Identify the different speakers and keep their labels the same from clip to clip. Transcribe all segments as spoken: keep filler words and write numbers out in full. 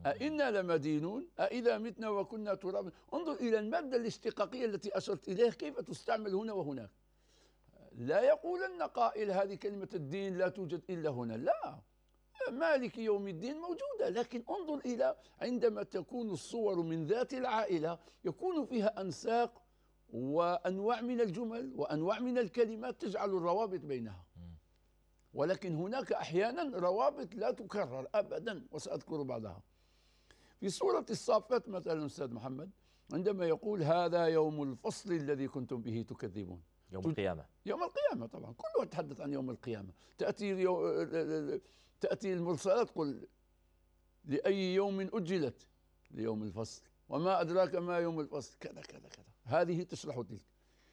Speaker 1: أئنا لمدينون أئذا متنا وكنا ترابا. انظر إلى المادة الاشتقاقية التي أشرت إليها كيف تستعمل هنا وهناك. لا يقولن قائل هذه كلمة الدين لا توجد إلا هنا، لا، مالك يوم الدين موجودة، لكن انظر إلى عندما تكون الصور من ذات العائلة يكون فيها أنساق وأنواع من الجمل وأنواع من الكلمات تجعل الروابط بينها، ولكن هناك أحيانا روابط لا تكرر أبدا وسأذكر بعضها. في سورة الصافات مثلا أستاذ محمد عندما يقول هذا يوم الفصل الذي كنتم به تكذبون،
Speaker 2: يوم القيامة.
Speaker 1: يوم القيامة طبعا كله يتحدث عن يوم القيامة. تأتي يو... تأتي المرسلات قل لأي يوم أجلت ليوم الفصل وما أدراك ما يوم الفصل كذا كذا كذا، هذه تشرح تلك.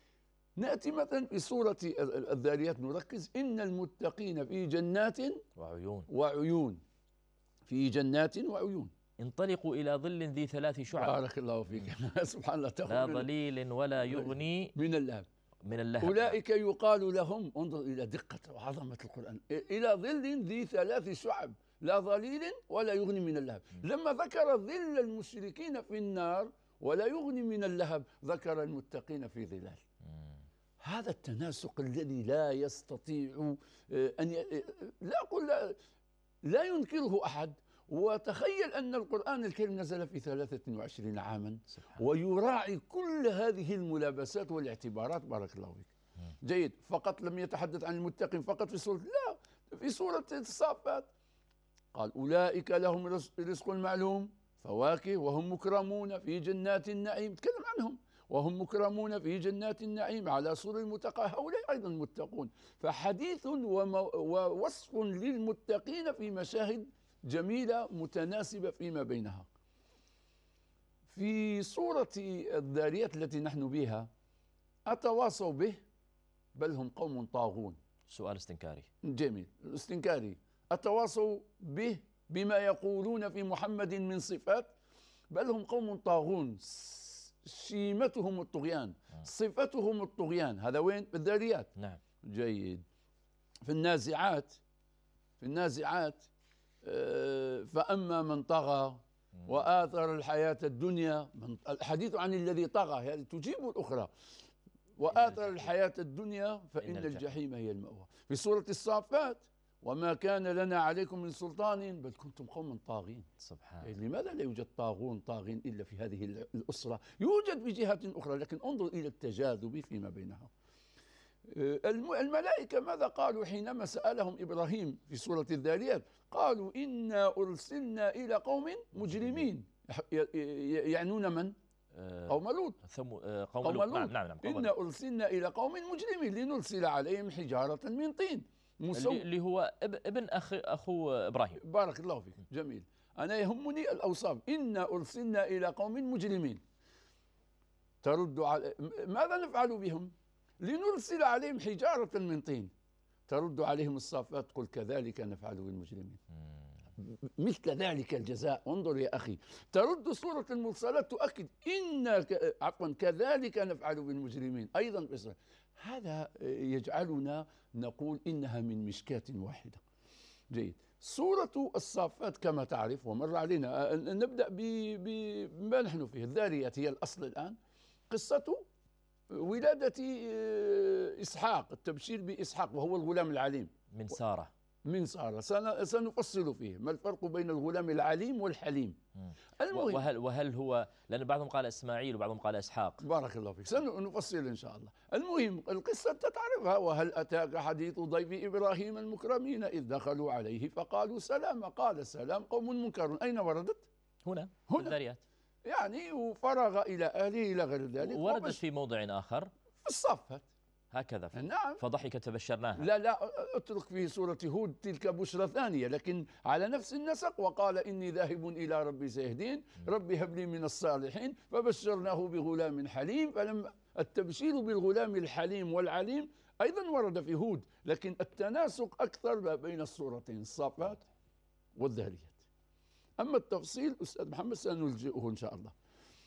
Speaker 1: نأتي مثلا في سورة الذاريات نركز إن المتقين في جنات
Speaker 2: وعيون
Speaker 1: وعيون في جنات وعيون
Speaker 2: انطلقوا إلى ظل ذي ثلاث شعب.
Speaker 1: بارك الله فيك. سبحان الله.
Speaker 2: لا ظليل ولا يغني
Speaker 1: من اللهب
Speaker 2: من اللهب.
Speaker 1: أولئك يقال لهم، انظر إلى دقة وعظمة القرآن، إلى ظل ذي ثلاث شعب لا ظليل ولا يغني من اللهب. لما ذكر ظل المشركين في النار ولا يغني من اللهب ذكر المتقين في ظلال. هذا التناسق الذي لا يستطيع أن ي... لا أقول لا, لا ينكره أحد. وتخيل أن القرآن الكريم نزل في ثلاثة وعشرين عاما ويراعي كل هذه الملابسات والاعتبارات. بارك الله فيك. جيد. فقط لم يتحدث عن المتقين فقط في سورة، لا، في سورة الصافات قال أولئك لهم رزق معلوم فواكه وهم مكرمون في جنات النعيم، تكلم عنهم وهم مكرمون في جنات النعيم على سرر متقابلين، هؤلاء أيضا متقون. فحديث ووصف للمتقين في مشاهد جميلة متناسبة فيما بينها. في سورة الذاريات التي نحن بها أتواصوا به بل هم قوم طاغون.
Speaker 2: سؤال استنكاري
Speaker 1: جميل استنكاري. أتواصوا به بما يقولون في محمد من صفات بل هم قوم طاغون، شيمتهم الطغيان، صفتهم الطغيان. هذا وين؟ في الذاريات.
Speaker 2: نعم.
Speaker 1: جيد. في النازعات في النازعات فأما من طغى وآثر الحياة الدنيا، الحديث عن الذي طغى هذه تجيب الأخرى، وآثر الحياة الدنيا فإن الجحيم هي المأوى. في سورة الصافات وما كان لنا عليكم من سلطان بل كنتم قوما طاغين.
Speaker 2: سبحان
Speaker 1: الله. لماذا لا يوجد طاغون طاغين إلا في هذه الأسرة؟ يوجد في جهات أخرى، لكن انظر إلى التجاذب فيما بينها. الملائكة ماذا قالوا حينما سألهم إبراهيم في سورة الذاريات؟ قالوا إنا أرسلنا إلى قوم مجرمين. يعنون من؟ قوم لوط.
Speaker 2: قوم لوط. نعم نعم.
Speaker 1: إنا أرسلنا إلى قوم مجرمين لنرسل عليهم حجارة من طين
Speaker 2: مسو... اللي هو ابن أخ أخو إبراهيم.
Speaker 1: بارك الله فيك. جميل. أنا يهمني الأوصاف. إنا أرسلنا إلى قوم مجرمين ترد على ماذا نفعل بهم؟ لنرسل عليهم حجارة من طين ترد عليهم الصافات قل كذلك نفعل بالمجرمين. مثل ذلك الجزاء. انظر يا أخي، ترد سورة المرسلات تؤكد إن ك... عفوا كذلك نفعل بالمجرمين أيضا. هذا يجعلنا نقول إنها من مشكاة واحدة. جيد. سورة الصافات كما تعرف ومر علينا، نبدأ بما نحن فيه. الذاريات هي الأصل الآن. قصة ولادة إسحاق، التبشير بإسحاق وهو الغلام العليم
Speaker 2: من سارة.
Speaker 1: من سارة. سنفصل فيه ما الفرق بين الغلام العليم والحليم. المهم
Speaker 2: وهل, وهل هو، لأن بعضهم قال إسماعيل وبعضهم قال إسحاق.
Speaker 1: بارك الله فيك. سنفصل إن شاء الله. المهم القصة تعرفها. وهل أتاك حديث ضيف إبراهيم المكرمين إذ دخلوا عليه فقالوا سلاما قال السلام قوم منكرون. أين وردت؟
Speaker 2: هنا
Speaker 1: هنا
Speaker 2: الذاريات.
Speaker 1: يعني وفرغ إلى أهله إلى غير ذلك.
Speaker 2: وردت في موضع آخر
Speaker 1: في الصافات
Speaker 2: هكذا.
Speaker 1: نعم.
Speaker 2: فضحك تبشرناها.
Speaker 1: لا لا اترك في سورة هود تلك بشرى ثانية، لكن على نفس النسق. وقال إني ذاهب إلى ربي سيهدين ربي هب لي من الصالحين فبشرناه بغلام حليم. فلما التبشير بالغلام الحليم والعليم أيضا ورد في هود، لكن التناسق أكثر بين السورتين الصافات والذاريات. أما التفصيل أستاذ محمد سنلجئه إن شاء الله.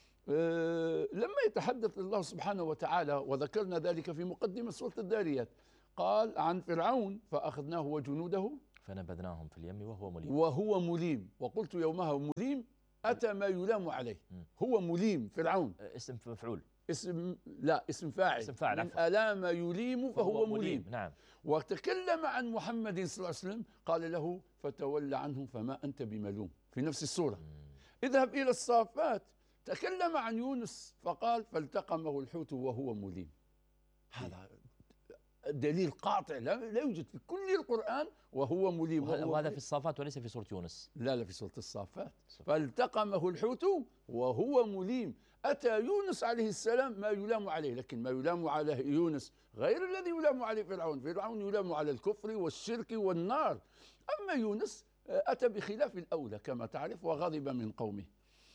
Speaker 1: أه لما يتحدث الله سبحانه وتعالى وذكرنا ذلك في مقدمة سورة الذاريات قال عن فرعون فأخذناه وجنوده
Speaker 2: فنبذناهم في اليم وهو مليم.
Speaker 1: وهو مليم. وقلت يومها مليم أتى ما يلام عليه، هو مليم فرعون.
Speaker 2: اسم مفعول.
Speaker 1: اسم لا اسم فاعل.
Speaker 2: اسم فاعل
Speaker 1: من ألام يليم فهو مليم. مليم.
Speaker 2: نعم.
Speaker 1: وتكلم عن محمد صلى الله عليه وسلم قال له فتول عنهم فما أنت بملوم في نفس السورة. اذهب إلى الصافات تكلم عن يونس فقال فالتقمه الحوت وهو مليم. هذا دليل قاطع لا يوجد في كل القرآن وهو مليم.
Speaker 2: وهذا في الصافات وليس في سورة يونس.
Speaker 1: لا لا في سورة الصافات. فالتقمه الحوت وهو مليم. أتى يونس عليه السلام ما يلام عليه، لكن ما يلام عليه يونس غير الذي يلام عليه فرعون. فرعون يلام على الكفر والشرك والنار، أما يونس أتى بخلاف الأولى كما تعرف وغضب من قومه.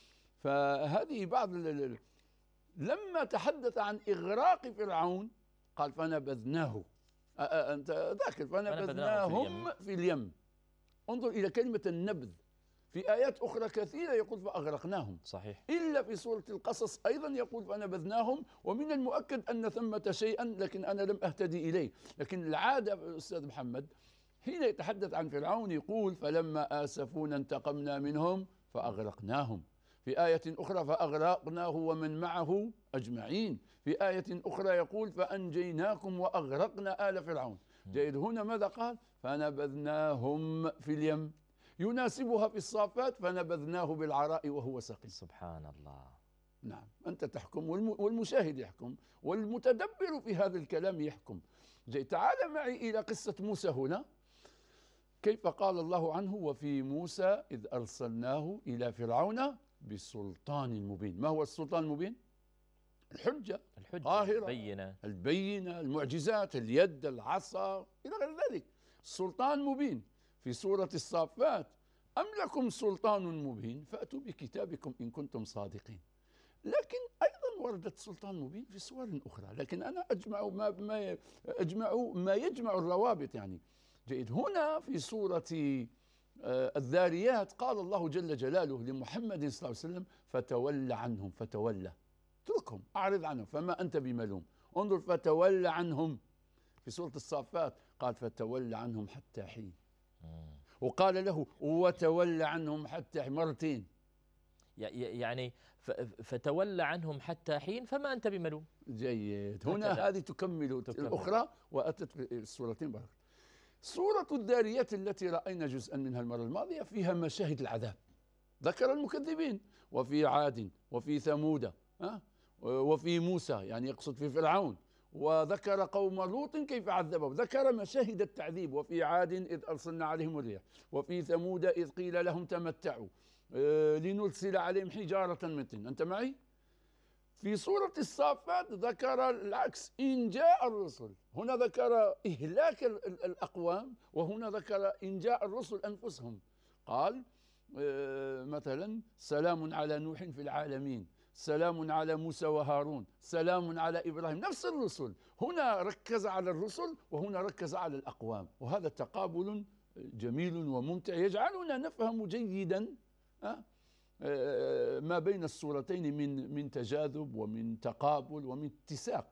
Speaker 1: فهذه بعض لما تحدث عن إغراق فرعون قال فنبذناه، أنت ذاكر فنبذناهم في اليم. انظر إلى كلمة النبذ في آيات أخرى كثيرة يقول فأغرقناهم.
Speaker 2: صحيح.
Speaker 1: إلا في سورة القصص أيضا يقول فنبذناهم، ومن المؤكد أن ثمة شيئا لكن أنا لم أهتدي إليه. لكن العادة أستاذ محمد حين يتحدث عن فرعون يقول فلما آسفونا انتقمنا منهم فأغرقناهم. في آية أخرى فأغرقناه ومن معه أجمعين. في آية أخرى يقول فأنجيناكم وأغرقنا آل فرعون. جيد. هنا ماذا قال؟ فنبذناهم في اليم. يناسبها في الصافات فنبذناه بالعراء وهو سقيم.
Speaker 2: سبحان الله.
Speaker 1: نعم أنت تحكم والمشاهد يحكم والمتدبر في هذا الكلام يحكم. جيد. تعال معي إلى قصة موسى هنا، كيف قال الله عنه وفي موسى إذ أرسلناه إلى فرعون بسلطان مبين. ما هو السلطان المبين؟ الحجة
Speaker 2: الحجة
Speaker 1: ظاهرة
Speaker 2: البينة
Speaker 1: البينة المعجزات اليد العصا إلى غير ذلك. سلطان مبين. في سورة الصافات أم لكم سلطان مبين فأتوا بكتابكم إن كنتم صادقين. لكن أيضا وردت سلطان مبين في سور أخرى، لكن أنا أجمع ما, ما أجمع ما يجمع الروابط يعني. جيد. هنا في سورة الذاريات قال الله جل جلاله لمحمد صلى الله عليه وسلم فتول عنهم. فتولى اتركهم أعرض عنهم فما أنت بملوم. انظر فتولى عنهم. في سورة الصافات قال فتولى عنهم حتى حين، وقال له وتولى عنهم حتى مرتين.
Speaker 2: يعني فتولى عنهم حتى حين فما أنت بملوم.
Speaker 1: جيد. هنا هذه تكمل, تكمل الأخرى وأتت في السورتين بارك. سورة الذاريات التي رأينا جزءا منها المرة الماضية فيها مشاهد العذاب، ذكر المكذبين وفي عاد وفي ثمود وفي موسى يعني يقصد في فرعون، وذكر قوم لوط كيف عذبهم، ذكر مشاهد التعذيب وفي عاد إذ أرسلنا عليهم الريح وفي ثمود إذ قيل لهم تمتعوا لنرسل عليهم حجارة من طين. أنت معي؟ في سورة الصافات ذكر العكس إنجاء الرسل. هنا ذكر إهلاك الأقوام وهنا ذكر إنجاء الرسل أنفسهم. قال مثلا سلام على نوح في العالمين، سلام على موسى وهارون، سلام على إبراهيم. نفس الرسل، هنا ركز على الرسل وهنا ركز على الأقوام، وهذا تقابل جميل وممتع يجعلنا نفهم جيدا ما بين السورتين من من تجاذب ومن تقابل ومن اتساق.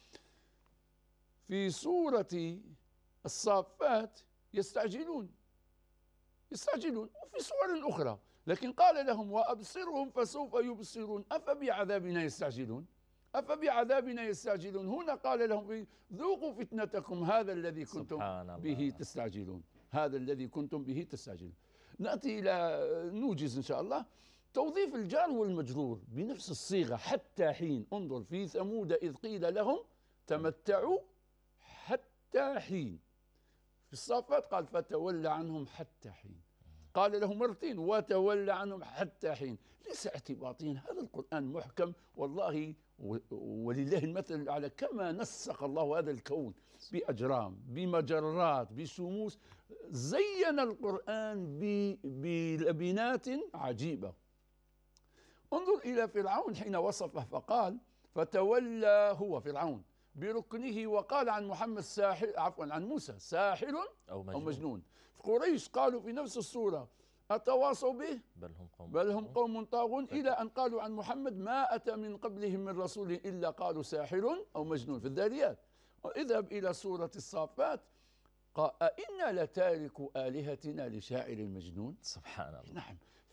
Speaker 1: في سورة الصافات يستعجلون يستعجلون وفي سور أخرى، لكن قال لهم وأبصرهم فسوف يبصرون أفبعذابنا يستعجلون أفبعذابنا يستعجلون. هنا قال لهم ذوقوا فتنتكم هذا الذي كنتم به تستعجلون هذا الذي كنتم به تستعجلون. نأتي إلى نوجز إن شاء الله توظيف الجار والمجرور بنفس الصيغة حتى حين. انظر في ثمود إذ قيل لهم تمتعوا حتى حين. في الصافات قال فتولى عنهم حتى حين. قال له مرتين وتولى عنهم حتى حين. ليس اعتباطيا، هذا القرآن محكم والله ولله المثل الأعلى. كما نسق الله هذا الكون بأجرام بمجرات بشموس، زين القرآن بلبنات عجيبة. انظر إلى فرعون حين وصفه فقال فتولى هو فرعون بركنه وقال عن محمد ساحر، عفوا عن موسى ساحر أو مجنون, أو مجنون. في قريش قالوا في نفس السورة أتواصوا به
Speaker 2: بل هم قوم,
Speaker 1: بل هم قوم طاغون، إلى أن قالوا عن محمد ما أتى من قبلهم من رسول إلا قالوا ساحر أو مجنون في الذاريات. اذهب إلى سورة الصافات قال أئنا لتاركوا آلهتنا لشاعر مجنون.
Speaker 2: سبحان الله.
Speaker 1: نعم.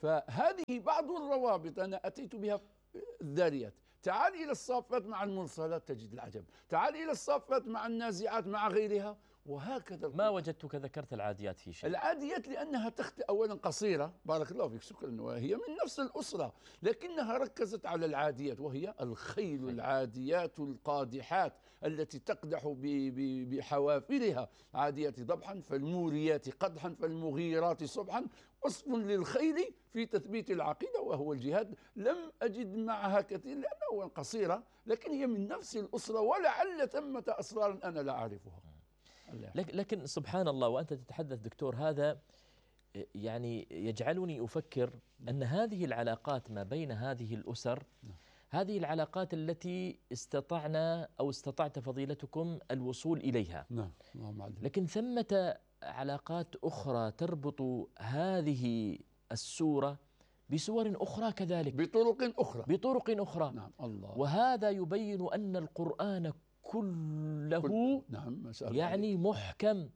Speaker 1: فهذه بعض الروابط أنا أتيت بها الذاريات. تعال إلى الصافات مع المرسلات تجد العجب، تعال إلى الصافات مع النازعات مع غيرها، وهكذا.
Speaker 2: ما وجدتك ذكرت العاديات في شيء.
Speaker 1: العاديات لأنها تخت أولا قصيرة، بارك الله فيك، شكرا، وهي من نفس الأسرة، لكنها ركزت على العاديات، وهي الخيل العاديات القادحات التي تقدح بحوافرها، عاديات ضبحا فالموريات قدحا فالمغيرات صبحا، وصف للخيل في تثبيت العقيدة وهو الجهاد. لم أجد معها كثير لأنها قصيرة، لكن هي من نفس الأسرة، ولعل ثمة أسرار أنا لا أعرفها.
Speaker 2: لكن سبحان الله وأنت تتحدث دكتور، هذا يعني يجعلني أفكر أن هذه العلاقات ما بين هذه الأسر، هذه العلاقات التي استطعنا أو استطعت فضيلتكم الوصول إليها،
Speaker 1: نعم،
Speaker 2: لكن ثمة علاقات أخرى تربط هذه السورة بسور أخرى كذلك،
Speaker 1: بطرق أخرى
Speaker 2: بطرق أخرى.
Speaker 1: نعم الله.
Speaker 2: وهذا يبين أن القرآن كله كل
Speaker 1: نعم ما شاء الله
Speaker 2: يعني محكم،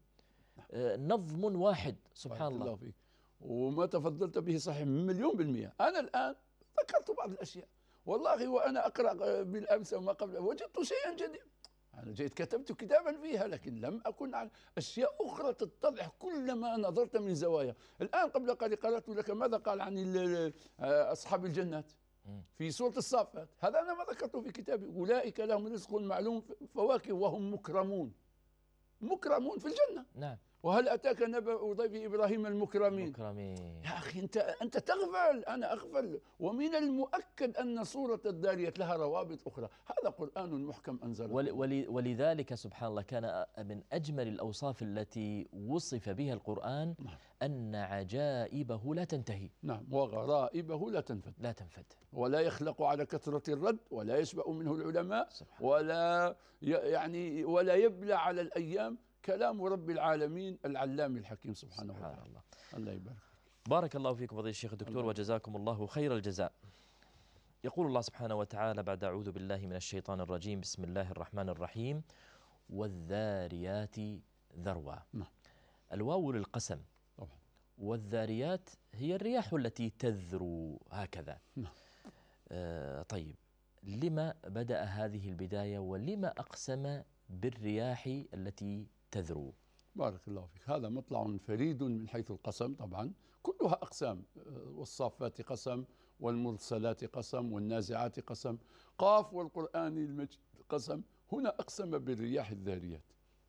Speaker 2: نظم واحد، سبحان الله.
Speaker 1: الله فيك. وما تفضلت به صحيح مليون بالمئة. أنا الآن ذكرت بعض الأشياء، والله وأنا أقرأ بالأمس وما قبل وجدت شيئا جديدا. أنا جيت كتبت كتابا فيها، لكن لم أكن على أشياء أخرى تتضح كلما نظرت من زوايا. الآن قبل قليل قرأت لك ماذا قال عن أصحاب الجنات في سورة الصافات، هذا أنا ما ذكرته في كتابي. أولئك لهم رزق معلوم فواكه وهم مكرمون، مكرمون في الجنة.
Speaker 2: نعم.
Speaker 1: وهل أتاك نبأ ضيف إبراهيم المكرمين؟
Speaker 2: مكرمين.
Speaker 1: يا أخي أنت أنت تغفل، أنا أغفل. ومن المؤكد أن سورة الذاريات لها روابط أخرى. هذا قرآن محكم أنزله.
Speaker 2: ولذلك سبحان الله كان من أجمل الأوصاف التي وصف بها القرآن أن عجائبه لا تنتهي.
Speaker 1: نعم، وغرائبه لا تنفد.
Speaker 2: لا تنفد.
Speaker 1: ولا يخلق على كثرة الرد، ولا يشبع منه العلماء، ولا يعني ولا يبلى على الأيام. كلام رب العالمين العلام الحكيم سبحانه
Speaker 2: سبحان
Speaker 1: وتعالى.
Speaker 2: الله.
Speaker 1: الله يبارك.
Speaker 2: بارك الله فيكم فضيلة الشيخ الدكتور وجزاكم الله خير الجزاء. يقول الله سبحانه وتعالى بعد أعوذ بالله من الشيطان الرجيم، بسم الله الرحمن الرحيم، والذاريات ذروا.
Speaker 1: نعم.
Speaker 2: الواو للقسم
Speaker 1: طبعا.
Speaker 2: والذاريات هي الرياح التي تذرو هكذا.
Speaker 1: نعم.
Speaker 2: آه طيب، لما بدأ هذه البداية ولما أقسم بالرياح التي تذرو؟
Speaker 1: بارك الله فيك. هذا مطلع فريد من حيث القسم، طبعا كلها أقسام، والصافات قسم، والمرسلات قسم، والنازعات قسم، قاف والقرآن المجيد قسم. هنا أقسم بالرياح الذاريات.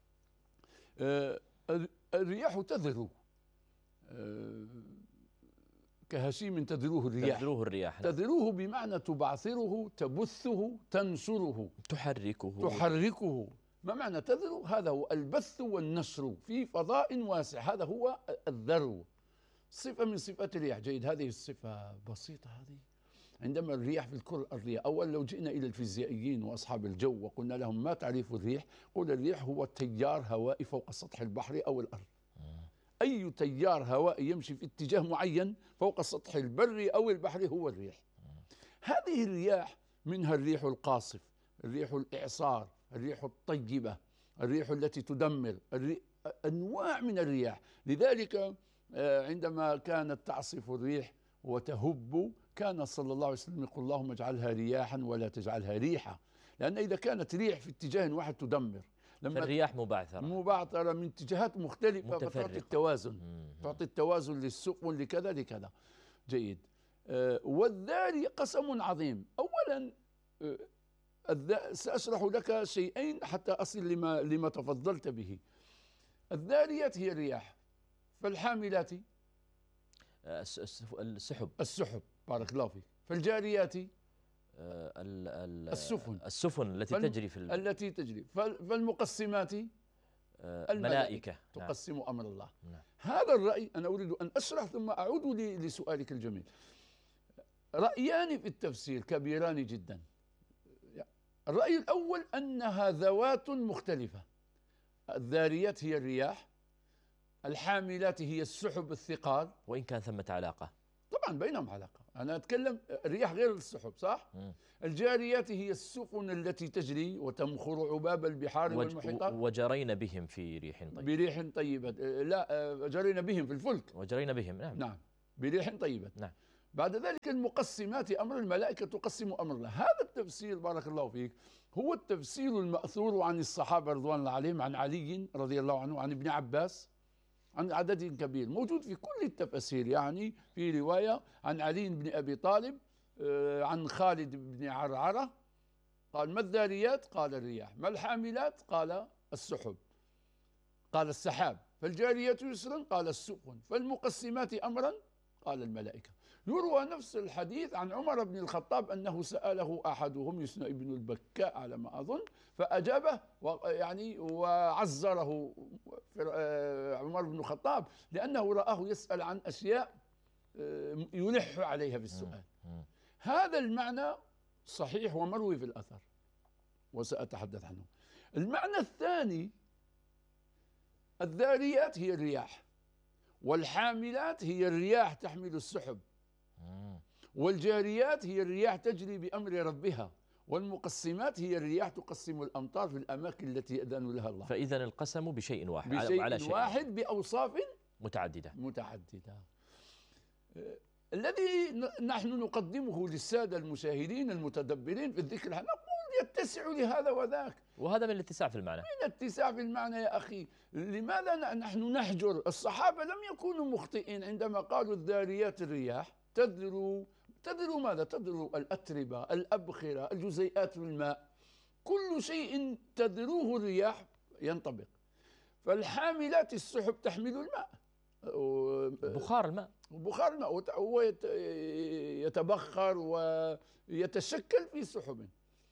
Speaker 1: الرياح تذرو كهشيم تذروه الرياح.
Speaker 2: تذروه الرياح.
Speaker 1: تذروه بمعنى تبعثره، تبثه، تنشره،
Speaker 2: تحركه.
Speaker 1: تحركه. ما معنى تذرو؟ هذا هو البث والنشر في فضاء واسع، هذا هو الذرو. صفة من صفات الرياح. جيد، هذه الصفة بسيطة. هذه عندما الرياح في الكرة الأرضية، أول لو جئنا إلى الفيزيائيين وأصحاب الجو وقلنا لهم ما تعريف الريح، قل الريح هو تيار هوائي فوق سطح البحر أو الأرض. أي تيار هوائي يمشي في اتجاه معين فوق سطح البر أو البحر هو الريح. هذه الرياح منها الريح القاصف، الريح الإعصار، الريح الطيبة، الريح التي تدمر، الريح أنواع من الرياح. لذلك عندما كانت تعصف الريح وتهب كان صلى الله عليه وسلم يقول اللهم اجعلها رياحا ولا تجعلها ريحا، لأن إذا كانت ريح في اتجاه واحد تدمر. لما
Speaker 2: الرياح مبعثرة
Speaker 1: مبعثرة من اتجاهات مختلفة فتعطي التوازن، تعطي التوازن للسفن لكذا لكذا. جيد. آه والذاري قسم عظيم. أولا آه سأشرح لك شيئين حتى أصل لما, لما تفضلت به. الذاريات هي الرياح، فالحاملات
Speaker 2: السحب
Speaker 1: السحب بارك الله فيك، فالجاريات
Speaker 2: السفن السفن التي فال... تجري في ال...
Speaker 1: التي تجري، فالمقسمات
Speaker 2: الملائكة
Speaker 1: تقسم نعم. أمر الله.
Speaker 2: نعم.
Speaker 1: هذا الرأي أنا أريد أن أشرح ثم أعود لسؤالك الجميل. رأيان في التفسير كبيران جدا. الرأي الأول أنها ذوات مختلفة. الذاريات هي الرياح، الحاملات هي السحب الثقال،
Speaker 2: وإن كان ثمة علاقة.
Speaker 1: طبعا بينهم علاقة. أنا أتكلم الرياح غير السحب صح؟ م. الجاريات هي السفن التي تجري وتمخر عباب البحار وج والمحيطات.
Speaker 2: وجرينا بهم في ريح طيبة.
Speaker 1: بريح طيبة. لا، جرينا بهم في الفلك.
Speaker 2: وجرينا بهم نعم.
Speaker 1: نعم بريح طيبة.
Speaker 2: نعم.
Speaker 1: بعد ذلك المقسمات أمر، الملائكة تقسم أمر الله. هذا التفسير بارك الله فيك هو التفسير المأثور عن الصحابة رضوان الله عليهم، عن علي رضي الله عنه، عن ابن عباس، عن عدد كبير موجود في كل التفاسير. يعني في رواية عن علي بن أبي طالب عن خالد بن عرعرة قال: ما الذاريات؟ قال: الرياح. ما الحاملات؟ قال: السحب، قال: السحاب. فالجاريات يسرا؟ قال: السفن. فالمقسمات أمرا؟ قال: الملائكة. يروى نفس الحديث عن عمر بن الخطاب أنه سأله أحدهم يسنى ابن البكاء على ما أظن، فأجابه يعني وعزره عمر بن الخطاب لأنه رآه يسأل عن أشياء يلح عليها بالسؤال. هذا المعنى صحيح ومروي في الأثر وسأتحدث عنه. المعنى الثاني: الذاريات هي الرياح، والحاملات هي الرياح تحمل السحب، والجاريات هي الرياح تجري بأمر ربها، والمقسمات هي الرياح تقسم الأمطار في الأماكن التي يأذن لها الله.
Speaker 2: فإذا القسم بشيء واحد،
Speaker 1: بشيء
Speaker 2: على شيء
Speaker 1: واحد بأوصاف
Speaker 2: متعددة
Speaker 1: متعددة. الذي نحن نقدمه للسادة المشاهدين المتدبرين في الذكر نقول يتسع لهذا وذاك،
Speaker 2: وهذا من الاتساع في المعنى.
Speaker 1: من الاتساع في المعنى يا أخي. لماذا نحن نحجر؟ الصحابة لم يكونوا مخطئين عندما قالوا الذاريات الرياح تذرو تذرو ماذا؟ تذرو الأتربة، الأبخرة، الجزيئات من الماء، كل شيء تذروه الرياح ينطبق. فالحاملات السحب تحمل الماء،
Speaker 2: بخار الماء،
Speaker 1: بخار الماء هو يتبخر ويتشكل في سحب.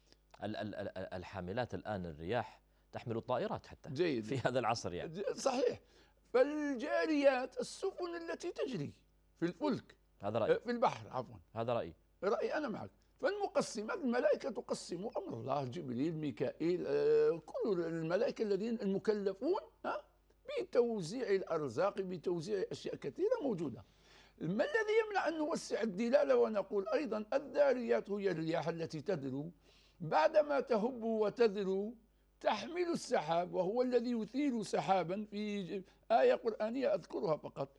Speaker 2: الحاملات الآن الرياح تحمل الطائرات حتى
Speaker 1: جيد
Speaker 2: في هذا العصر يعني.
Speaker 1: صحيح. فالجاريات السفن التي تجري في الفلك،
Speaker 2: هذا رأيي،
Speaker 1: في البحر عفوا،
Speaker 2: هذا رأيي
Speaker 1: رأيي أنا معك. فالمقسمات الملائكة تقسم أمر الله، جبريل، ميكائيل، كل الملائكة الذين المكلفون بتوزيع الأرزاق، بتوزيع أشياء كثيرة موجودة. ما الذي يمنع أن نوسع الدلالة ونقول أيضا الذاريات هي الرياح التي تذرو، بعدما تهب وتذرو تحمل السحاب، وهو الذي يثير سحابا. في آية قرآنية أذكرها فقط.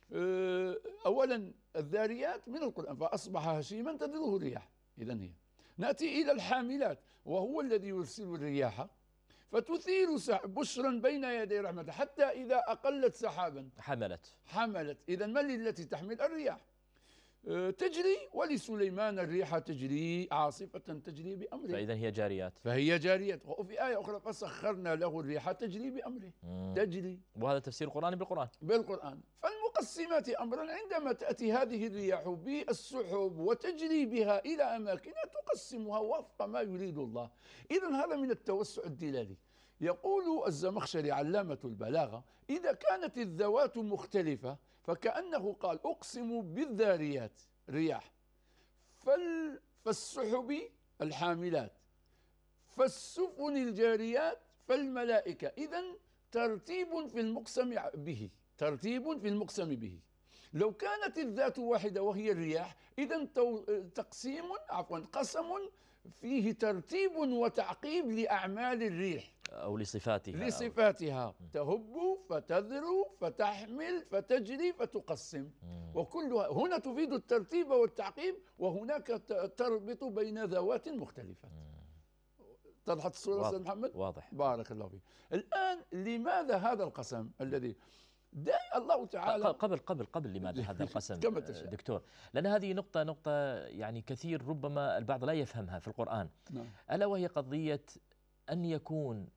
Speaker 1: أولا الذاريات من القرآن: فأصبح هشيما تذروه الرياح. إذن هي. نأتي إلى الحاملات، وهو الذي يرسل الرياح فتثير بشرا بين يدي رحمته، حتى إذا أقلت سحابا
Speaker 2: حملت
Speaker 1: حملت. إذن من التي تحمل؟ الرياح. تجري، ولسليمان الريح تجري عاصفة تجري بأمره،
Speaker 2: فإذا هي جاريات،
Speaker 1: فهي جاريات. وفي آية أخرى: فسخرنا له الريح تجري بأمره. مم. تجري،
Speaker 2: وهذا تفسير قرآني بالقرآن
Speaker 1: بالقرآن. فالمقسمات أمرا، عندما تأتي هذه الرياح بالسحب وتجري بها إلى أماكن تقسمها وفق ما يريد الله. إذن هذا من التوسع الدلالي. يقول الزمخشري علامة البلاغة: إذا كانت الذوات مختلفة فكأنه قال: أقسم بالذاريات رياح، فالسحب الحاملات، فالسفن الجاريات، فالملائكة. إذن ترتيب في المقسم به، ترتيب في المقسم به. لو كانت الذات واحدة وهي الرياح، إذن تقسيم عفوا قسم فيه ترتيب وتعقيب لأعمال الريح
Speaker 2: أو لصفاتها
Speaker 1: لصفاتها تهب فتذرو فتحمل فتجري فتقسم. وكلها هنا تفيد الترتيب والتعقيب، وهناك تربط بين ذوات مختلفة. تضحت الصورة أستاذ محمد؟
Speaker 2: واضح،
Speaker 1: بارك الله فيك. الآن لماذا هذا القسم الذي الله تعالى
Speaker 2: قبل قبل قبل لماذا هذا القسم دكتور؟ لأن هذه نقطة نقطة يعني كثير ربما البعض لا يفهمها في القرآن. نعم. ألا وهي قضية أن يكون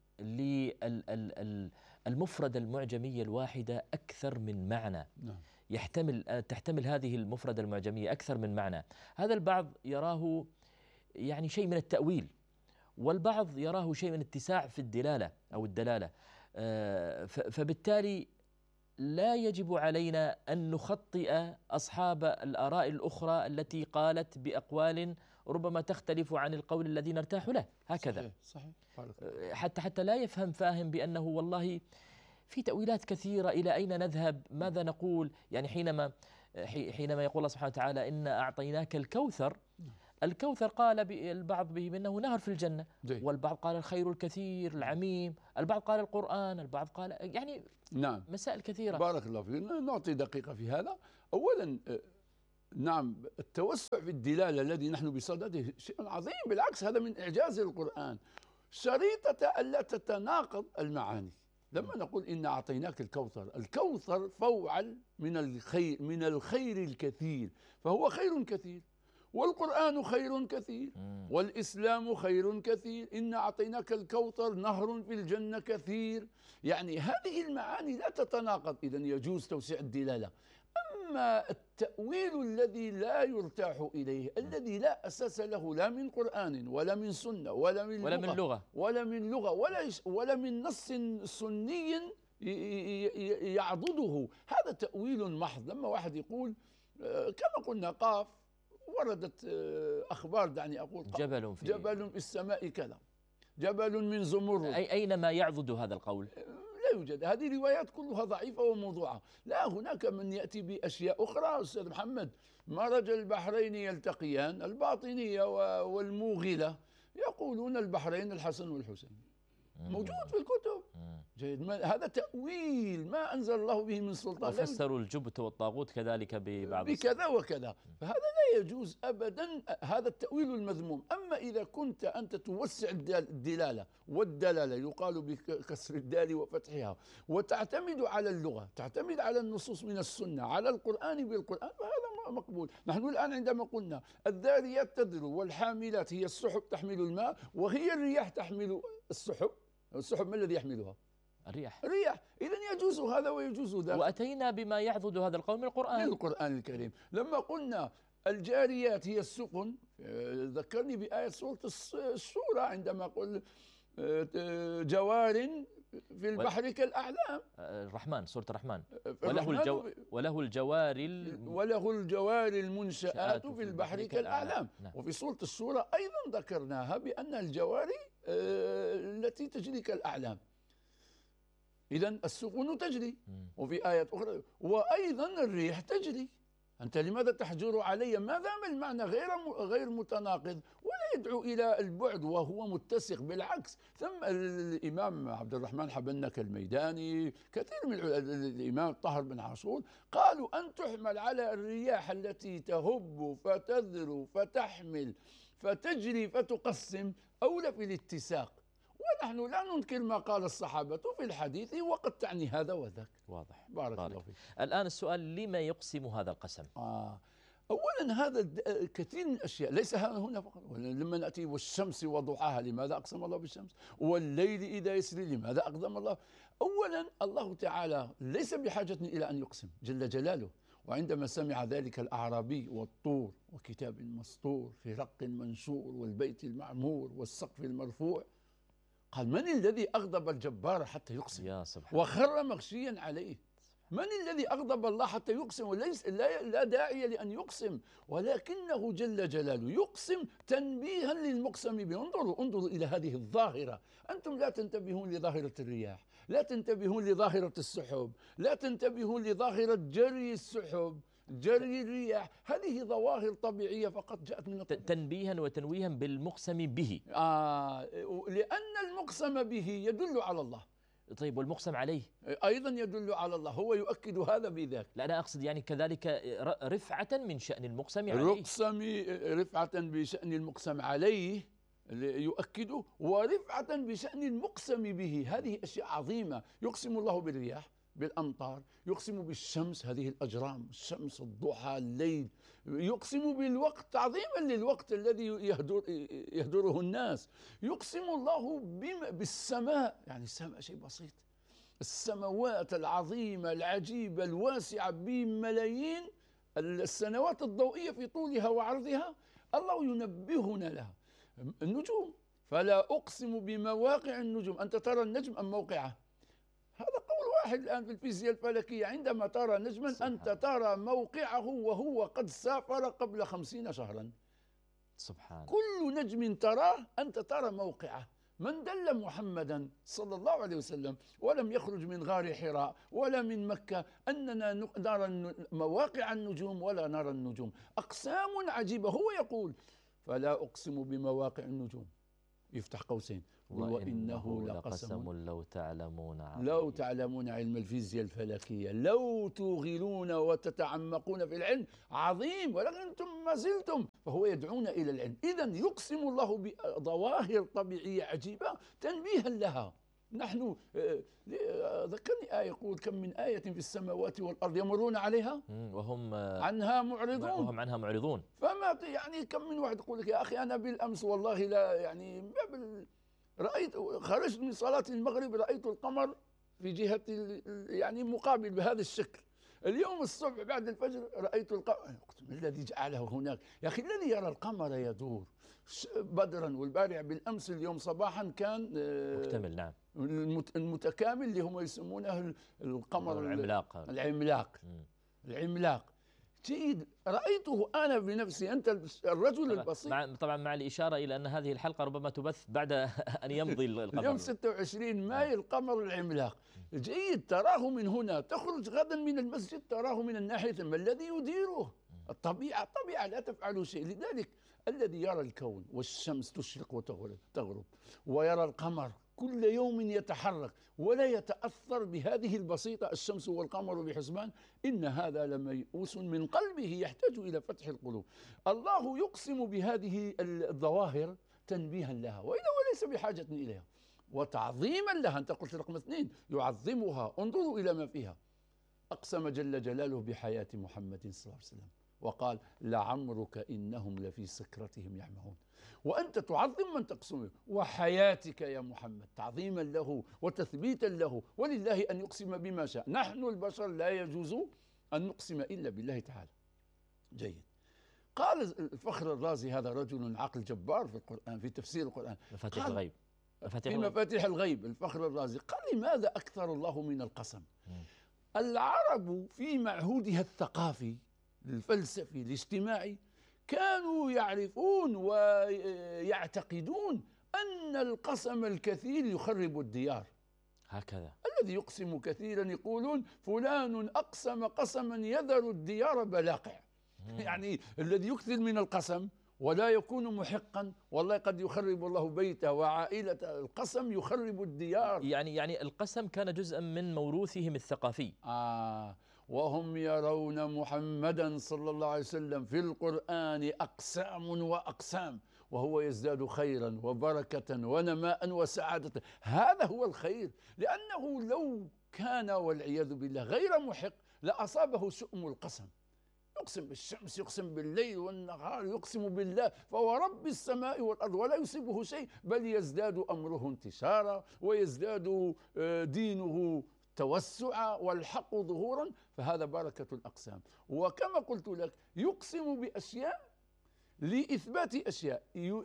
Speaker 2: للمفردة المعجمية الواحدة أكثر من معنى. نعم. يحتمل تحتمل هذه المفردة المعجمية أكثر من معنى. هذا البعض يراه يعني شيء من التأويل، والبعض يراه شيء من اتساع في الدلالة أو الدلالة. فبالتالي لا يجب علينا أن نخطئ أصحاب الآراء الأخرى التي قالت بأقوال ربما تختلف عن القول الذي نرتاح له، هكذا. صحيح. صحيح. حتى حتى لا يفهم فاهم بأنه والله في تأويلات كثيرة، إلى أين نذهب؟ ماذا نقول؟ يعني حينما حينما يقول الله سبحانه وتعالى: إنا أعطيناك الكوثر، الكوثر قال البعض به أنه نهر في الجنة، جي. والبعض قال الخير الكثير العميم، البعض قال القرآن، البعض قال يعني نعم مسائل كثيرة.
Speaker 1: بارك الله فيك. نعطي دقيقة في هذا. أولا نعم، التوسع في الدلالة الذي نحن بصدده شيء عظيم، بالعكس هذا من إعجاز القرآن. شريطة ألا تتناقض المعاني. لما نقول إن أعطيناك الكوثر، الكوثر فوعل من الخير، من الخير الكثير، فهو خير كثير، والقرآن خير كثير، والإسلام خير كثير. إن أعطيناك الكوثر نهر في الجنة كثير. يعني هذه المعاني لا تتناقض، إذن يجوز توسيع الدلالة. أما التأويل الذي لا يرتاح إليه، الذي لا أساس له لا من قرآن ولا من سنة ولا من
Speaker 2: ولا من لغة
Speaker 1: ولا من لغة ولا ولا من نص سني يعضده، هذا تأويل محض. لما واحد يقول كما قلنا قاف، وردت أخبار، دعني أقول
Speaker 2: جبل في
Speaker 1: جبل في السماء كذا، جبل من زمرد.
Speaker 2: أي أينما يعضد هذا القول؟
Speaker 1: لا يوجد، هذه روايات كلها ضعيفة وموضوعة. لا، هناك من يأتي بأشياء أخرى. أستاذ محمد، مرج البحرين يلتقيان، الباطنية والموغلة يقولون البحرين الحسن والحسين، موجود في الكتب. جيد، هذا تأويل ما أنزل الله به من سلطان.
Speaker 2: وفسروا الجبت والطاغوت كذلك ببعض
Speaker 1: بكذا وكذا، فهذا لا يجوز أبدا، هذا التأويل المذموم. أما إذا كنت أنت توسع الدلالة والدلالة، يقال بكسر الدال وفتحها، وتعتمد على اللغة، تعتمد على النصوص من السنة، على القرآن بالقرآن، فهذا مقبول. نحن الآن عندما قلنا الذاريات تذرو والحاملات هي السحب تحمل الماء، وهي الرياح تحمل السحب. السحب ما الذي يحملها؟
Speaker 2: الرياح.
Speaker 1: الرياح. إذن يجوز هذا ويجوز ذاك.
Speaker 2: وأتينا بما يعضد هذا القول من القرآن،
Speaker 1: من القرآن الكريم. لما قلنا الجاريات هي السفن، ذكرني بآية سورة الشورى عندما قل جوار في البحر كالأعلام.
Speaker 2: الرحمن، سورة الرحمن. وله, الجو وله الجوار ال...
Speaker 1: وله الجوار المنشآت في البحر كالأعلام.
Speaker 2: نعم.
Speaker 1: وفي سورة الشورى أيضا ذكرناها بأن الجواري التي تجري كالأعلام. إذن السفن تجري. وفي آيات أخرى وأيضا الريح تجري. أنت لماذا تحجر علي؟ ما دام المعنى غير غير متناقض ولا يدعو إلى البعد وهو متسق، بالعكس. ثم الإمام عبد الرحمن حبنك الميداني، كثير من الإمام طاهر بن عاشور، قالوا أن تحمل على الرياح التي تهب فتذر فتحمل فتجري فتقسم أولى في الاتساق. ونحن لا ننكر ما قال الصحابة في الحديث، وقد تعني هذا وذاك.
Speaker 2: واضح.
Speaker 1: بارك الله فيك.
Speaker 2: الآن السؤال، لما يقسم هذا القسم؟
Speaker 1: آه. أولا هذا كثير من الأشياء، ليس هنا فقط. لما نأتي والشمس وضحاها، لماذا أقسم الله بالشمس؟ والليل إذا يسري، لماذا أقسم الله؟ أولا الله تعالى ليس بحاجة إلى أن يقسم جل جلاله. وعندما سمع ذلك الأعرابي والطور وكتاب مسطور في رق منشور والبيت المعمور والسقف المرفوع، قال من الذي أغضب الجبار حتى يقسم؟
Speaker 2: يا سبحان،
Speaker 1: وخر مغشيا عليه. من الذي أغضب الله حتى يقسم؟ وليس لا, لا داعي لأن يقسم، ولكنه جل جلاله يقسم تنبيها للمقسم به. انظروا انظروا إلى هذه الظاهرة. أنتم لا تنتبهون لظاهرة الرياح، لا تنتبهون لظاهرة السحب، لا تنتبهون لظاهرة جري السحب، جري الرياح. هذه ظواهر طبيعية فقط جاءت من الطبيعة.
Speaker 2: تنبيها وتنويها بالمقسم به.
Speaker 1: آه لأن المقسم به يدل على الله.
Speaker 2: طيب، والمقسم عليه
Speaker 1: أيضا يدل على الله، هو يؤكد هذا بذاك.
Speaker 2: لا، أنا أقصد يعني كذلك رفعة من شأن المقسم عليه.
Speaker 1: رقسم رفعة بشأن المقسم عليه يؤكده، ورفعة بشأن المقسم به. هذه أشياء عظيمة. يقسم الله بالرياح، بالأمطار، يقسم بالشمس، هذه الأجرام، الشمس، الضحى، الليل. يقسم بالوقت تعظيما للوقت الذي يهدر يهدره الناس. يقسم الله بالسماء، يعني السماء شيء بسيط، السماوات العظيمة العجيبة الواسعة بملايين السنوات الضوئية في طولها وعرضها، الله ينبهنا لها. النجوم، فلا أقسم بمواقع النجوم. أنت ترى النجم أم موقعه؟ هذا قول واحد الآن في الفيزياء الفلكية. عندما ترى نجما أنت ترى موقعه وهو قد سافر قبل خمسين شهرا.
Speaker 2: سبحان.
Speaker 1: كل نجم تراه أنت ترى موقعه. من دل محمدا صلى الله عليه وسلم ولم يخرج من غار حراء ولا من مكة أننا نرى مواقع النجوم ولا نرى النجوم؟ أقسام عجيبة. هو يقول فلا أقسم بمواقع النجوم يفتح قوسين،
Speaker 2: وإنه لقسم لو تعلمون عظيم.
Speaker 1: لو تعلمون علم الفيزياء الفلكية، لو توغلون وتتعمقون في العلم عظيم، ولكن أنتم ما زلتم. فهو يدعونا إلى العلم. إذن يقسم الله بظواهر طبيعية عجيبة تنبيها لها. نحن ذكرني آية يقول كم من آية في السماوات والأرض يمرون عليها
Speaker 2: وهم
Speaker 1: عنها معرضون
Speaker 2: وهم عنها معرضون.
Speaker 1: فما يعني كم من واحد يقول لك يا أخي أنا بالأمس والله لا يعني رأيت خرجت من صلاة المغرب رأيت القمر في جهة يعني مقابل بهذا الشكل. اليوم الصبح بعد الفجر رأيت القمر، ما الذي جعله هناك يا أخي؟ الذي يرى القمر يدور بدرا، والبارع بالأمس اليوم صباحا كان
Speaker 2: مكتمل. نعم،
Speaker 1: المتكامل اللي هم يسمونه القمر
Speaker 2: العملاق
Speaker 1: العملاق العملاق جيد. رأيته أنا بنفسي. أنت الرجل
Speaker 2: طبعا
Speaker 1: البسيط.
Speaker 2: طبعا مع الإشارة إلى أن هذه الحلقة ربما تبث بعد أن يمضي القمر.
Speaker 1: اليوم ستة وعشرين ماي القمر العملاق جيد، تراه من هنا، تخرج غدا من المسجد تراه من الناحية. ما الذي يديره؟ الطبيعة. الطبيعة لا تفعل شيء. لذلك الذي يرى الكون والشمس تشرق وتغرب ويرى القمر كل يوم يتحرك ولا يتأثر بهذه البسيطة الشمس والقمر بحسبان، إن هذا لميؤوس من قلبه يحتاج إلى فتح القلوب. الله يقسم بهذه الظواهر تنبيها لها، وإذا وليس بحاجة إليها، وتعظيما لها. أنت قلت رقم اثنين يعظمها. انظروا إلى ما فيها. أقسم جل جلاله بحياة محمد صلى الله عليه وسلم وقال لعمرك إنهم لفي سكرتهم يعمهون. وأنت تعظم من تقسمه. وحياتك يا محمد تعظيما له وتثبيتا له، ولله أن يقسم بما شاء. نحن البشر لا يجوز أن نقسم إلا بالله تعالى. جيد. قال الفخر الرازي، هذا رجل عقل جبار في القرآن في تفسير القرآن،
Speaker 2: مفاتيح الغيب
Speaker 1: في مفاتيح الغيب. الفخر الرازي قال لماذا أكثر الله من القسم؟ العرب في معهودها الثقافي الفلسفي الاجتماعي كانوا يعرفون ويعتقدون أن القسم الكثير يخرب الديار.
Speaker 2: هكذا
Speaker 1: الذي يقسم كثيرا يقولون فلان أقسم قسما يذر الديار بلاقع. يعني الذي يكثر من القسم ولا يكون محقا والله قد يخرب الله بيته وعائلته. القسم يخرب الديار.
Speaker 2: يعني يعني القسم كان جزءا من موروثهم الثقافي.
Speaker 1: آه وهم يرون محمدا صلى الله عليه وسلم في القرآن أقسام وأقسام، وهو يزداد خيرا وبركة ونماء وسعادة. هذا هو الخير، لأنه لو كان والعياذ بالله غير محق لأصابه شؤم القسم. يقسم بالشمس، يقسم بالليل والنهار، يقسم بالله فهو رب السماء والأرض ولا يصيبه شيء، بل يزداد أمره انتشارا ويزداد دينه توسعا والحق ظهورا. فهذا بركة الأقسام. وكما قلت لك يقسم بأشياء لإثبات أشياء،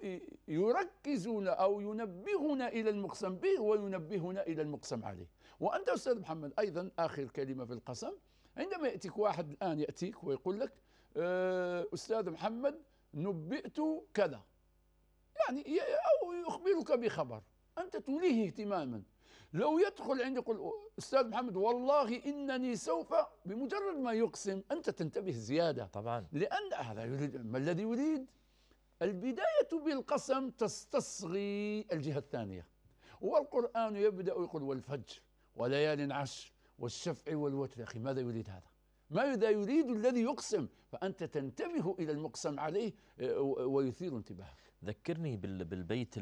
Speaker 1: يركزون أو ينبهون إلى المقسم به وينبهون إلى المقسم عليه. وأنت أستاذ محمد أيضا آخر كلمة في القسم، عندما يأتيك واحد الآن يأتيك ويقول لك أستاذ محمد نبئت كذا، يعني أو يخبرك بخبر أنت توليه اهتماما، لو يدخل عندي يقول أستاذ محمد والله إنني سوف، بمجرد ما يقسم أنت تنتبه زيادة
Speaker 2: طبعا،
Speaker 1: لأن هذا يريد. ما الذي يريد؟ البداية بالقسم تستصغي الجهة الثانية. والقرآن يبدأ يقول والفجر وليال عشر والشفع والوتر. يا أخي ماذا يريد هذا؟ ماذا يريد الذي يقسم؟ فأنت تنتبه إلى المقسم عليه ويثير انتباهك.
Speaker 2: ذكرني بالبيت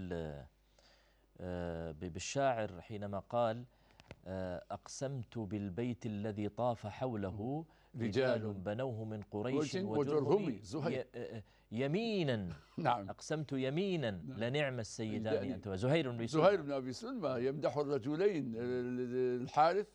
Speaker 2: بالشاعر حينما قال أقسمت بالبيت الذي طاف حوله رجال بنوه من قريش وجرهم يمينا.
Speaker 1: نعم.
Speaker 2: أقسمت يمينا لنعم السيدان أنت. زهير بن
Speaker 1: زهير بن أبي سلمى يمدح الرجلين الحارث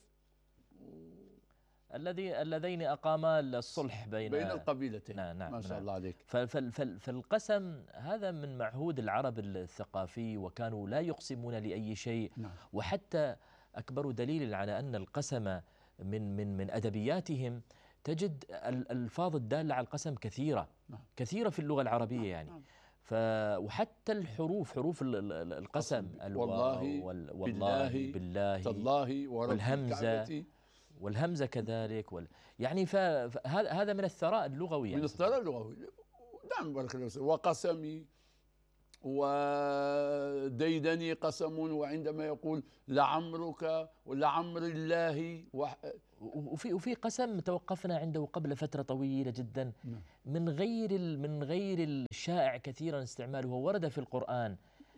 Speaker 2: الذي اللذين أقاما الصلح بين
Speaker 1: بين القبيلتين.
Speaker 2: نعم نعم
Speaker 1: ما شاء
Speaker 2: نعم.
Speaker 1: الله عليك.
Speaker 2: فالقسم هذا من معهود العرب الثقافي، وكانوا لا يقسمون لأي شيء.
Speaker 1: نعم.
Speaker 2: وحتى أكبر دليل على أن القسم من من من أدبياتهم تجد الألفاظ الدالة على القسم كثيرة.
Speaker 1: نعم.
Speaker 2: كثيرة في اللغة العربية. نعم. يعني
Speaker 1: نعم.
Speaker 2: ف وحتى الحروف حروف القسم
Speaker 1: والله
Speaker 2: والله بالله
Speaker 1: تالله
Speaker 2: والهمزة والهمزة كذلك وال... يعني فهذا هذا من الثراء اللغوي. يعني
Speaker 1: من الثراء اللغوي. نعم بارك الله فيك. وقسمي وديدني قسم، وعندما يقول لعمرك ولعمر الله.
Speaker 2: وفي وفي قسم توقفنا عنده قبل فترة طويلة جدا من غير من غير الشائع كثيرا استعماله، ورد في القرآن.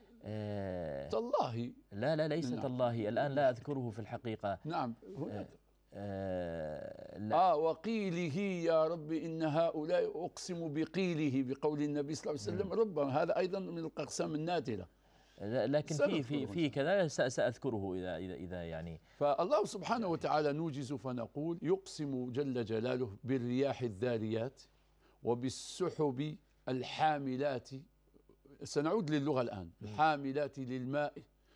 Speaker 1: آه تالله.
Speaker 2: لا لا ليس
Speaker 1: نعم.
Speaker 2: تالله، الآن لا أذكره في الحقيقة.
Speaker 1: نعم
Speaker 2: آه آه, لا.
Speaker 1: آه وقيله يا رب إن هؤلاء، أقسم بقيله بقول النبي صلى الله عليه وسلم. ربما هذا أيضا من الأقسام النادرة،
Speaker 2: لكن في في في كذا سأذكره إذا إذا إذا يعني.
Speaker 1: فالله سبحانه وتعالى نوجز فنقول يقسم جل جلاله بالرياح الذاريات وبالسحب الحاملات. سنعود للغة الآن. الحاملات للماء،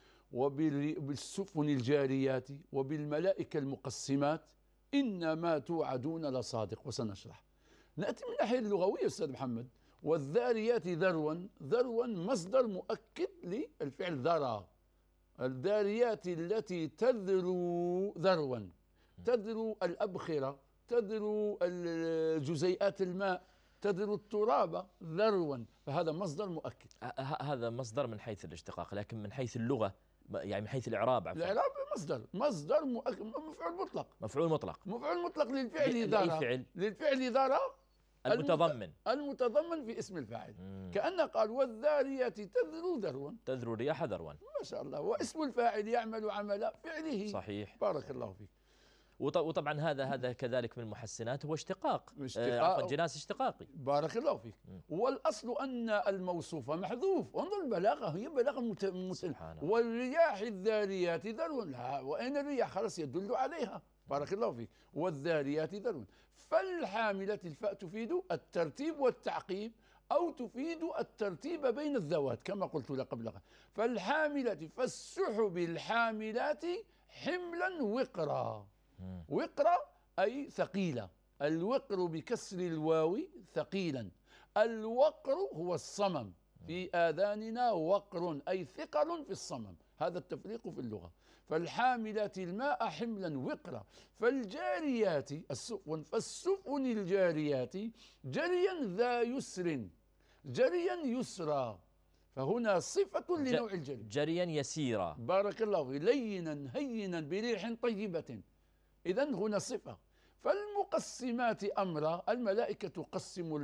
Speaker 1: وبالسفن الجاريات، وبالملائكة المقسمات، إنما توعدون لصادق. وسنشرح. نأتي من الناحية اللغوية أستاذ محمد. والذاريات ذروا، ذروا مصدر مؤكد للفعل ذرى. الذاريات التي تذرو ذروا، تذرو الأبخرة، تذرو جزيئات الماء، تذرو التراب ذروا، فهذا مصدر مؤكد.
Speaker 2: هذا مصدر من حيث الاشتقاق، لكن من حيث اللغة يعني من حيث الإعراب. عفوا.
Speaker 1: الإعراب مصدر مصدر مؤكد، مفعول مطلق.
Speaker 2: مفعول مطلق.
Speaker 1: مفعول مطلق للفعل ذرى. للفعل ذرى
Speaker 2: المتضمن
Speaker 1: المتضمن في اسم الفاعل. كأن قال والذاريات تذرو ذروا،
Speaker 2: تذرو الرياح ذروا.
Speaker 1: ما شاء الله. واسم الفاعل يعمل عمل فعله.
Speaker 2: صحيح.
Speaker 1: بارك الله فيك.
Speaker 2: وطبعا هذا هذا كذلك من المحسنات هو اشتقاق،
Speaker 1: اشتقاق
Speaker 2: آه جناس اشتقاقي.
Speaker 1: بارك الله فيك. م. والأصل أن الموصوف محذوف. انظر البلاغة، هي بلاغة مت... والرياح الذاريات ذروا. وأين الرياح؟ خلاص يدل عليها. بارك الله فيك. والذاريات ذروا. فالحاملات الفاء تفيد الترتيب والتعقيب، أو تفيد الترتيب بين الذوات كما قلت لك قبل. فالحاملات، فالسحب الحاملات حملا وقرا. وقرا أي ثقيلة. الوقر بكسر الواو ثقيلا. الوقر هو الصمم. في آذاننا وقر أي ثقل في الصمم. هذا التفريق في اللغة. فالحاملات الماء حملا وقرا. فالجاريات السفن، فالسفن الجاريات جريا ذا يسر، جريا يسرا. فهنا صفة لنوع الجري.
Speaker 2: جريا يسيرا.
Speaker 1: بارك الله فيك. لينا هينا بريح طيبة. إذن هنا صفة. فالمقسمات أمرا، الملائكة تقسم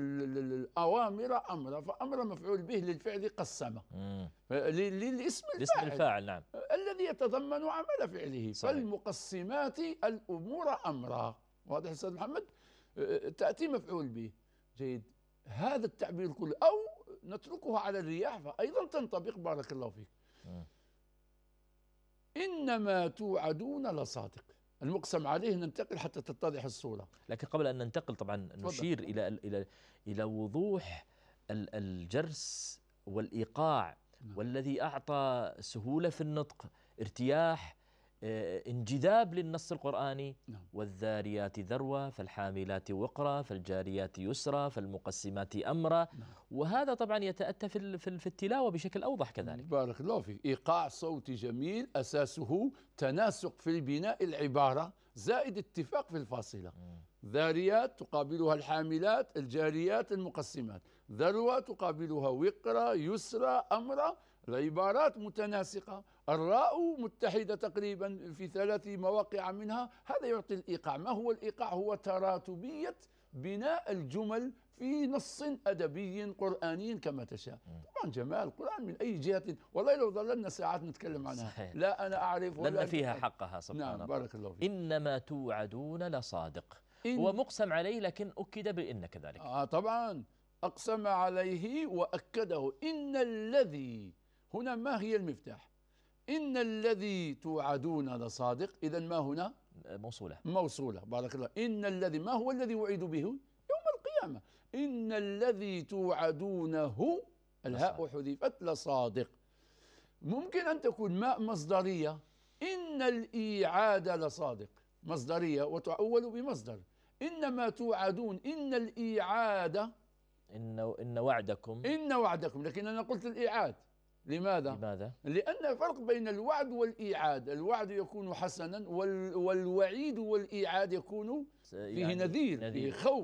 Speaker 1: الأوامر أمرا، فأمر مفعول به للفعل قسم للاسم الفاعل.
Speaker 2: الفاعل نعم.
Speaker 1: الذي يتضمن عمل فعله. صحيح. فالمقسمات الأمور أمرا. واضح أستاذ محمد؟ تأتي مفعول به. جيد. هذا التعبير كله، أو نتركه على الرياح فأيضا تنطبق. بارك الله فيك. م. إنما توعدون لصادق. المقسم عليه ننتقل حتى تتضح الصورة.
Speaker 2: لكن قبل أن ننتقل طبعا نشير فضل. إلى إلى إلى وضوح الجرس والإيقاع. نعم. والذي أعطى سهولة في النطق، ارتياح، انجذاب للنص القرآني. نعم. والذاريات ذروة، فالحاملات وقرا، فالجاريات يسرا، فالمقسمات أمرا. نعم. وهذا طبعا يتأتى في في التلاوة بشكل أوضح كذلك.
Speaker 1: بارك الله فيك. إيقاع صوتي جميل أساسه تناسق في البناء العبارة زائد اتفاق في الفاصلة. م. ذاريات تقابلها الحاملات، الجاريات المقسمات. ذروة تقابلها وقرا، يسرى، أمرا. العبارات متناسقة، الراء متحدة تقريبا في ثلاث مواقع منها. هذا يعطي الإيقاع. ما هو الإيقاع؟ هو تراتبية بناء الجمل في نص أدبي قرآني كما تشاء. طبعا جمال القرآن من أي جهة، والله لو ظللنا ساعات نتكلم عنها. صحيح. لا أنا أعرف ولا
Speaker 2: لأن فيها حقها سبحان الله.
Speaker 1: نعم. بارك الله فيك.
Speaker 2: إنما توعدون لصادق. هو مقسم عليه لكن أكد بإن كذلك.
Speaker 1: آه طبعا أقسم عليه وأكده. إن الذي هنا ما هي المفتاح؟ إن الذي توعدون لصادق. إذن ما هنا؟
Speaker 2: موصولة.
Speaker 1: موصولة. بارك الله. إن الذي، ما هو الذي وعد به؟ يوم القيامة. إن الذي توعدونه، الهاء حذفت، لصادق. ممكن أن تكون ماء مصدرية. إن الإيعاد لصادق مصدرية وتؤول بمصدر. إنما توعدون، إن الإيعاد،
Speaker 2: إن إن وعدكم،
Speaker 1: إن وعدكم، لكن أنا قلت الإيعاد. لماذا؟
Speaker 2: لماذا؟
Speaker 1: لأن الفرق بين الوعد والإيعاد، الوعد يكون حسنا والوعيد والإيعاد يكون فيه يعني نذير، نذير، فيه خوف.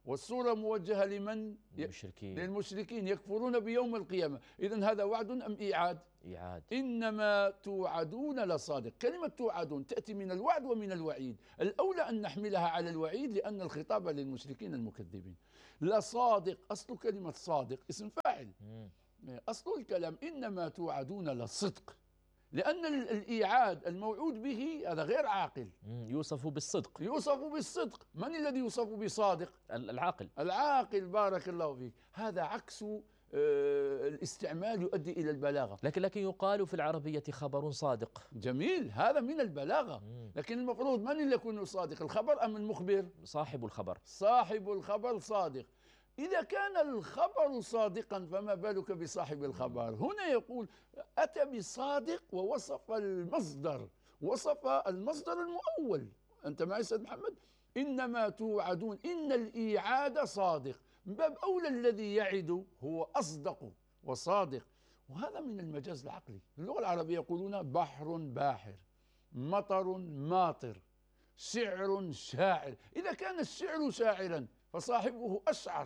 Speaker 1: والسورة موجهة لمن؟
Speaker 2: المشركين.
Speaker 1: للمشركين يكفرون بيوم القيامة. إذن هذا وعد أم إيعاد؟
Speaker 2: إيعاد.
Speaker 1: إنما توعدون لصادق. كلمة توعدون تأتي من الوعد ومن الوعيد، الأولى أن نحملها على الوعيد لأن الخطاب للمشركين المكذبين. لصادق، أصل كلمة صادق اسم فاعل.
Speaker 2: مم.
Speaker 1: أصل الكلام إنما توعدون لصدق، لأن الإيعاد الموعود به هذا غير عاقل.
Speaker 2: مم. يوصف بالصدق.
Speaker 1: يوصف بالصدق. من الذي يوصف بصادق؟
Speaker 2: العاقل.
Speaker 1: العاقل، بارك الله فيك. هذا عكس آه الاستعمال يؤدي إلى البلاغة.
Speaker 2: لكن لكن يقال في العربية خبر صادق.
Speaker 1: جميل، هذا من البلاغة.
Speaker 2: مم.
Speaker 1: لكن المفروض من اللي يكون صادق، الخبر أم المخبر؟
Speaker 2: صاحب الخبر.
Speaker 1: صاحب الخبر صادق. إذا كان الخبر صادقا فما بالك بصاحب الخبر؟ هنا يقول أتى بصادق ووصف المصدر، وصف المصدر المؤول. أنت معي سيد محمد؟ إنما توعدون، إن الإيعاد صادق، من باب أولى الذي يعد هو أصدق وصادق. وهذا من المجاز العقلي. في اللغة العربية يقولون بحر باحر، مطر ماطر، شعر شاعر. إذا كان الشعر شاعرا فصاحبه أشعر،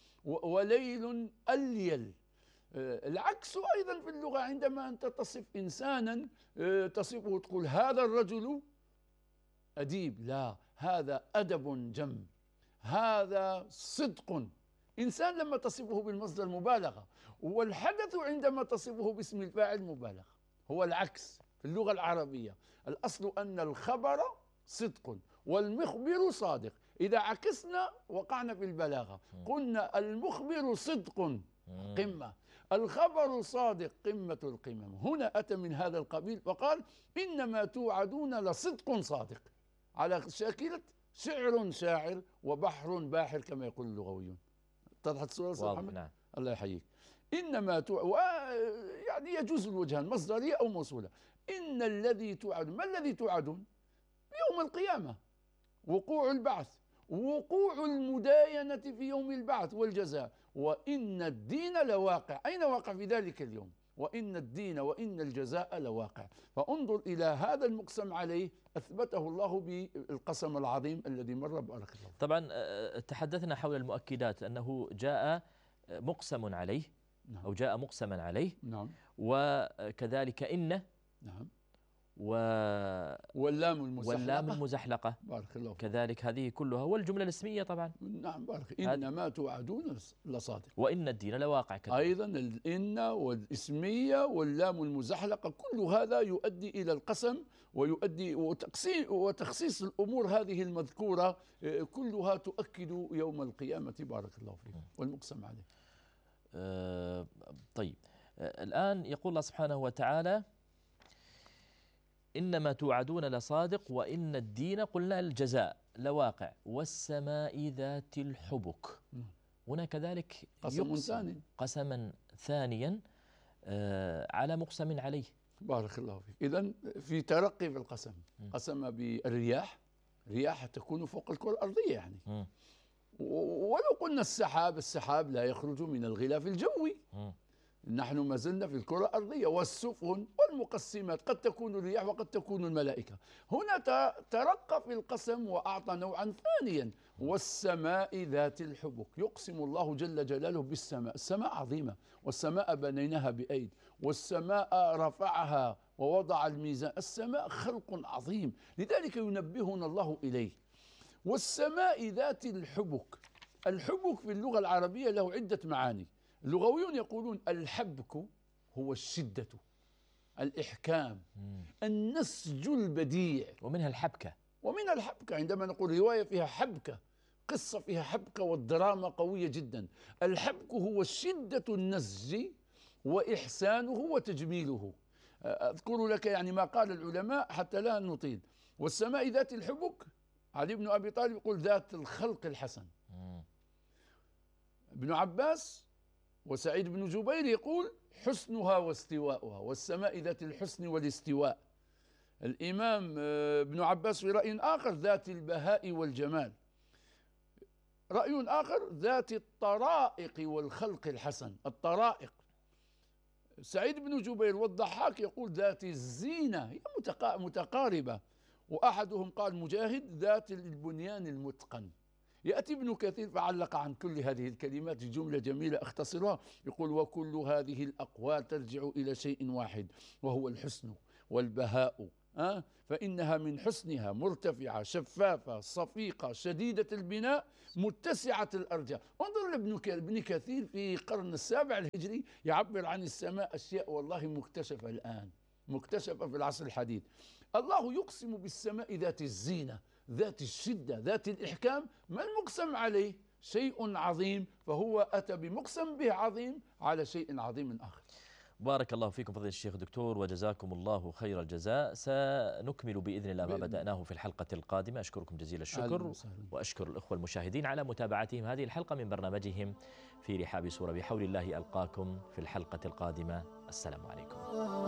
Speaker 1: وليل أليل. العكس أيضا في اللغة، عندما أنت تصف إنسانا تصفه تقول هذا الرجل أديب، لا، هذا أدب جم، هذا صدق. إنسان لما تصفه بالمصدر مبالغة، والحدث عندما تصفه باسم الفاعل مبالغة. هو العكس في اللغة العربية. الأصل أن الخبر صدق والمخبر صادق. إذا عكسنا وقعنا في البلاغة، قلنا المخبر صدق قمة، الخبر صادق قمة القمم. هنا أتى من هذا القبيل فقال إنما توعدون لصدق صادق، على شاكلة شعر شاعر وبحر باحر كما يقول اللغويون. اتضحت الصورة أستاذ محمد؟
Speaker 2: نعم.
Speaker 1: الله يحييك. إنما تو... و... يعني يجوز الوجهان، مصدرية أو موصولة. إن الذي توعدون، ما الذي توعدون؟ يوم القيامة، وقوع البعث، وقوع المداينة في يوم البعث والجزاء. وإن الدين لواقع. أين واقع في ذلك اليوم؟ وإن الدين وإن الجزاء لواقع. فانظر إلى هذا المقسم عليه، أثبته الله بالقسم العظيم الذي مر بارك الله.
Speaker 2: طبعا تحدثنا حول المؤكدات أنه جاء مقسم عليه. نعم. أو جاء مقسما عليه.
Speaker 1: نعم.
Speaker 2: وكذلك إن.
Speaker 1: نعم.
Speaker 2: و...
Speaker 1: واللام المزحلقة.
Speaker 2: واللام المزحلقة
Speaker 1: بارك الله فيك.
Speaker 2: كذلك هذه كلها، والجملة الاسمية طبعا.
Speaker 1: نعم بارك. إنما توعدون لصادق.
Speaker 2: وإن الدين لواقع كذلك.
Speaker 1: أيضا الإن والاسمية واللام المزحلقة، كل هذا يؤدي إلى القسم، ويؤدي وتخصيص الأمور هذه المذكورة كلها تؤكد يوم القيامة بارك الله فيك والمقسم عليه.
Speaker 2: أه طيب، أه الآن يقول الله سبحانه وتعالى إنما توعدون لصادق وإن الدين قلنا الجزاء لواقع والسماء ذات الحبك. هنا كذلك
Speaker 1: قسم ثاني،
Speaker 2: قسما ثانيا آه على مقسم عليه.
Speaker 1: بارك الله فيك. إذن في ترقي في القسم. قسم بالرياح، رياح تكون فوق الكرة الأرضية يعني. م. ولو قلنا السحاب، السحاب لا يخرج من الغلاف الجوي. م. نحن ما زلنا في الكرة الأرضية. والسفن والمقسمات قد تكون الرياح وقد تكون الملائكة. هنا ترقى في القسم وأعطى نوعا ثانيا، والسماء ذات الحبك. يقسم الله جل جلاله بالسماء. السماء عظيمة، والسماء بنيناها بأيد، والسماء رفعها ووضع الميزان. السماء خلق عظيم، لذلك ينبهنا الله إليه. والسماء ذات الحبك. الحبك في اللغة العربية له عدة معاني. اللغويون يقولون الحبك هو الشدة، الإحكام، النسج البديع.
Speaker 2: ومنها الحبكة.
Speaker 1: ومنها الحبكة، عندما نقول رواية فيها حبكة، قصة فيها حبكة والدراما قوية جدا. الحبك هو شدة النسج وإحسانه وتجميله. أذكر لك يعني ما قال العلماء حتى لا نطيل. والسماء ذات الحبك، علي بن أبي طالب يقول ذات الخلق الحسن. ابن عباس وسعيد بن جبير يقول حسنها واستواؤها. والسماء ذات الحسن والاستواء. الإمام ابن عباس في رأي آخر ذات البهاء والجمال. رأي آخر ذات الطرائق والخلق الحسن. الطرائق. سعيد بن جبير والضحاك يقول ذات الزينة، هي متقاربة. وأحدهم قال مجاهد ذات البنيان المتقن. يأتي ابن كثير فعلق عن كل هذه الكلمات جملة جميلة أختصرها، يقول: وكل هذه الأقوال ترجع إلى شيء واحد، وهو الحسن والبهاء، أه؟ فإنها من حسنها مرتفعة شفافة صفيقة شديدة البناء متسعة الأرجاء. انظر لابن كثير في القرن السابع الهجري يعبر عن السماء أشياء والله مكتشفة الآن، مكتشفة في العصر الحديث. الله يقسم بالسماء ذات الزينة، ذات الشدة، ذات الإحكام. ما المقسم عليه؟ شيء عظيم، فهو أتى بمقسم به عظيم على شيء عظيم آخر.
Speaker 2: بارك الله فيكم فضيلة الشيخ دكتور، وجزاكم الله خير الجزاء. سنكمل بإذن الله ما بدأناه في الحلقة القادمة. أشكركم جزيل الشكر، وأشكر الأخوة المشاهدين على متابعتهم هذه الحلقة من برنامجهم في رحاب سورة. بحول الله ألقاكم في الحلقة القادمة. السلام عليكم.